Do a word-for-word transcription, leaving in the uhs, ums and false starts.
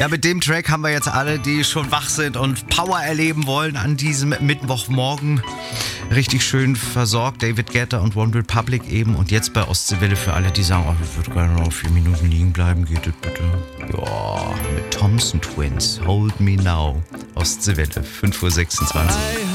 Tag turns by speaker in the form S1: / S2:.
S1: Ja, mit dem Track haben wir jetzt alle, die schon wach sind und Power erleben wollen an diesem Mittwochmorgen. Richtig schön versorgt. David Guetta und One Republic eben. Und jetzt bei Ostseewelle für alle, die sagen, oh, ich würde gerne noch vier Minuten liegen bleiben. Geht das bitte? Ja, mit Thompson Twins. Hold Me Now. Ostseewelle, fünf Uhr sechsundzwanzig.